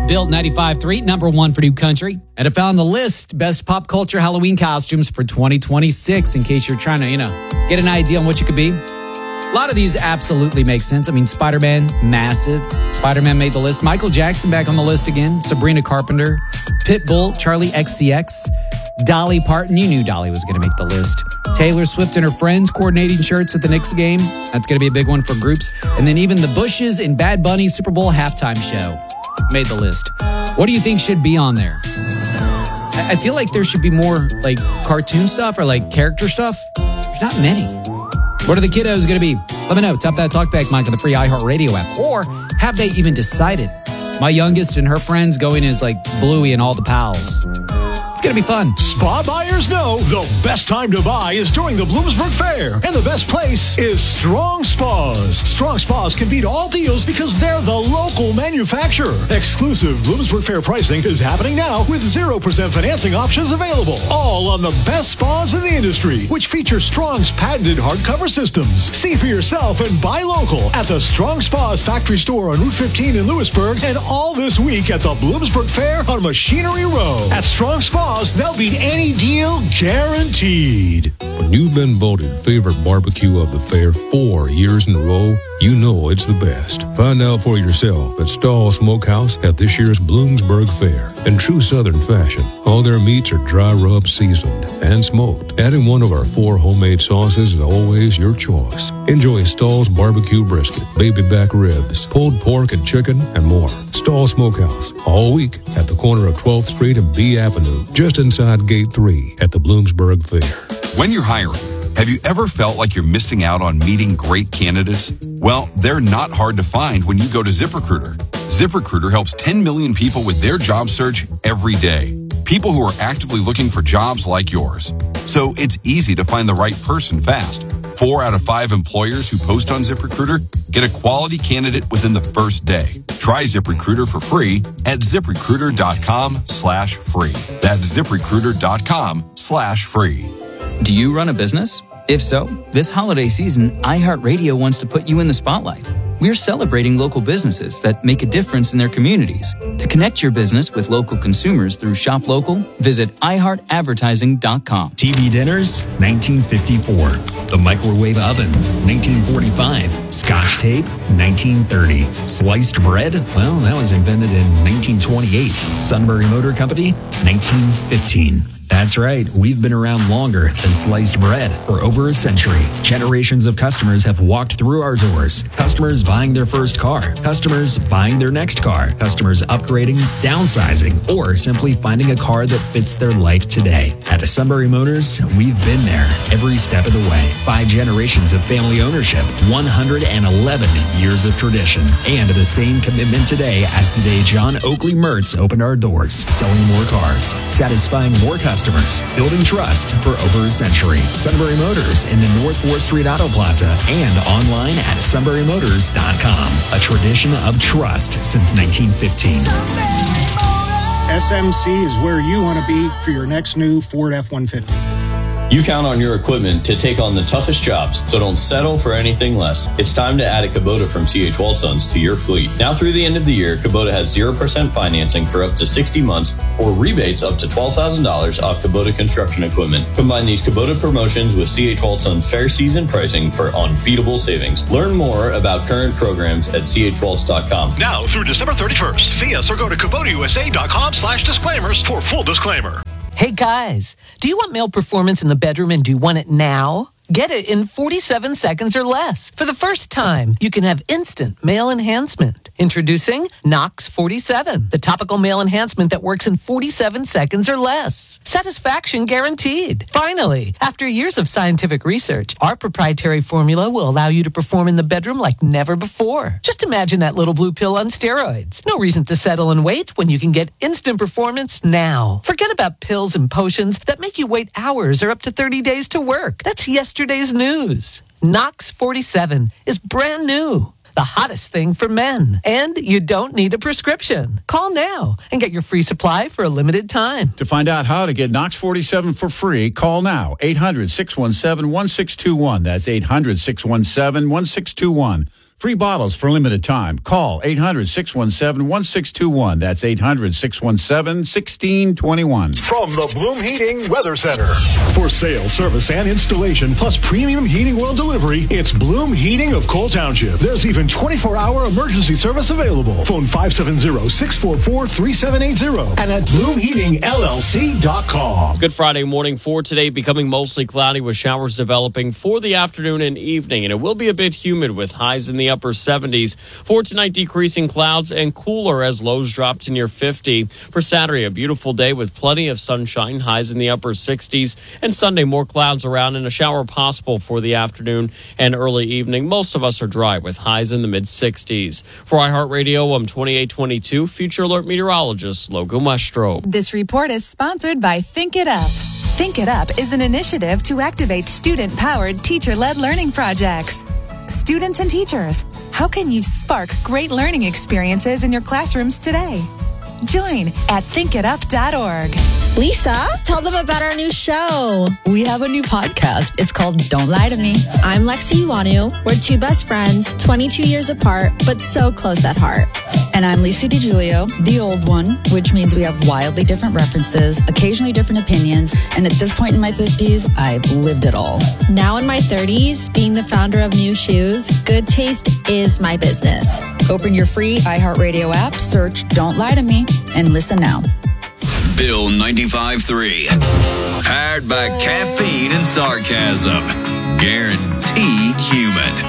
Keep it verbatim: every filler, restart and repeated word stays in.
Built ninety-five point three, number one for New Country. And I found the list, best pop culture Halloween costumes for twenty twenty-six, in case you're trying to, you know, get an idea on what you could be. A lot of these absolutely make sense. I mean, Spider-Man, massive. Spider-Man made the list. Michael Jackson back on the list again. Sabrina Carpenter. Pitbull, Charlie X C X. Dolly Parton. You knew Dolly was going to make the list. Taylor Swift and her friends coordinating shirts at the Knicks game. That's going to be a big one for groups. And then even the Bushes and Bad Bunny Super Bowl halftime show made the list. What do you think should be on there? I feel like there should be more like cartoon stuff or like character stuff. There's not many. What are the kiddos going to be? Let me know. Tap that talkback mic on the free iHeartRadio app. Or have they even decided? My youngest and her friends going as like Bluey and all the pals. It's going to be fun. Spa buyers know the best time to buy is during the Bloomsburg Fair. And the best place is Strong Spas. Strong Spas can beat all deals because they're the local manufacturer. Exclusive Bloomsburg Fair pricing is happening now with zero percent financing options available. All on the best spas in the industry, which feature Strong's patented hardcover systems. See for yourself and buy local at the Strong Spas factory store on Route fifteen in Lewisburg and all this week at the Bloomsburg Fair on Machinery Row. At Strong Spas, they'll beat any deal guaranteed. When you've been voted favorite barbecue of the fair four years in a row, you know it's the best. Find out for yourself at Stahl Smokehouse at this year's Bloomsburg Fair. In true Southern fashion, all their meats are dry rub seasoned and smoked. Adding one of our four homemade sauces is always your choice. Enjoy Stahl's barbecue brisket, baby back ribs, pulled pork and chicken, and more. Stahl Smokehouse, all week at the corner of twelfth Street and B Avenue, just inside Gate three at the Bloomsburg Fair. When you're hiring, have you ever felt like you're missing out on meeting great candidates? Well, they're not hard to find when you go to ZipRecruiter. ZipRecruiter helps ten million people with their job search every day. People who are actively looking for jobs like yours. So it's easy to find the right person fast. Four out of five employers who post on ZipRecruiter get a quality candidate within the first day. Try ZipRecruiter for free at ZipRecruiter.com slash free. That's ZipRecruiter.com slash free. Do you run a business? If so, this holiday season, iHeartRadio wants to put you in the spotlight. We're celebrating local businesses that make a difference in their communities. To connect your business with local consumers through Shop Local, visit i heart advertising dot com. T V dinners, nineteen fifty-four. The microwave oven, nineteen forty-five. Scotch tape, nineteen thirty. Sliced bread, well, that was invented in nineteen twenty-eight. Sunbury Motor Company, nineteen fifteen. That's right, we've been around longer than sliced bread for over a century. Generations of customers have walked through our doors. Customers buying their first car, customers buying their next car, customers upgrading, downsizing, or simply finding a car that fits their life today. At Sunbury Motors, we've been there every step of the way. Five generations of family ownership, one hundred eleven years of tradition, and the same commitment today as the day John Oakley Mertz opened our doors, selling more cars, satisfying more customers. Customers, building trust for over a century. Sunbury Motors in the North fourth Street Auto Plaza and online at sunbury motors dot com. A tradition of trust since nineteen fifteen. S M C is where you want to be for your next new Ford F one fifty. You count on your equipment to take on the toughest jobs, so don't settle for anything less. It's time to add a Kubota from C H Waldsons to your fleet. Now through the end of the year, Kubota has zero percent financing for up to sixty months or rebates up to twelve thousand dollars off Kubota construction equipment. Combine these Kubota promotions with C H Waldsons fair season pricing for unbeatable savings. Learn more about current programs at c h waltz dot com. Now through December thirty-first, see us or go to kubota u s a dot com slash disclaimers for full disclaimer. Hey guys, do you want male performance in the bedroom and do you want it now? Get it in forty-seven seconds or less. For the first time, you can have instant male enhancement. Introducing Nox forty-seven, the topical male enhancement that works in forty-seven seconds or less. Satisfaction guaranteed. Finally, after years of scientific research, our proprietary formula will allow you to perform in the bedroom like never before. Just imagine that little blue pill on steroids. No reason to settle and wait when you can get instant performance now. Forget about pills and potions that make you wait hours or up to thirty days to work. That's yesterday's news. Nox forty-seven is brand new. The hottest thing for men. And you don't need a prescription. Call now and get your free supply for a limited time. To find out how to get Nox forty-seven for free, call now. eight hundred, six one seven, one six two one. That's eight hundred, six one seven, one six two one. Free bottles for limited time. Call eight hundred, six one seven, one six two one. That's eight hundred, six one seven, one six two one. From the Bloom Heating Weather Center. For sale, service, and installation, plus premium heating oil delivery, it's Bloom Heating of Cole Township. There's even twenty-four hour emergency service available. Phone five seven zero, six four four, three seven eight zero and at bloom heating l l c dot com. Good Friday morning for today, becoming mostly cloudy with showers developing for the afternoon and evening, and it will be a bit humid with highs in the upper seventies. For tonight, decreasing clouds and cooler as lows drop to near fifty. For Saturday, a beautiful day with plenty of sunshine, highs in the upper sixties. And Sunday, more clouds around and a shower possible for the afternoon and early evening. Most of us are dry with highs in the mid-sixties. For iHeartRadio, I'm twenty-eight twenty-two Future Alert meteorologist Logo Maestro. This report is sponsored by Think It Up. Think It Up is an initiative to activate student-powered, teacher-led learning projects. Students and teachers, how can you spark great learning experiences in your classrooms today? Join at think it up dot org. Lisa, tell them about our new show. We have a new podcast. It's called Don't Lie to Me. I'm Lexi Iwanu. We're two best friends, twenty-two years apart, but so close at heart. And I'm Lisa DiGiulio, the old one, which means we have wildly different references, occasionally different opinions, and at this point in my fifties, I've lived it all. Now in my thirties, being the founder of New Shoes, good taste is my business. Open your free iHeartRadio app, search Don't Lie to Me, and listen now. Bill ninety-five point three. Powered by caffeine and sarcasm. Guaranteed human.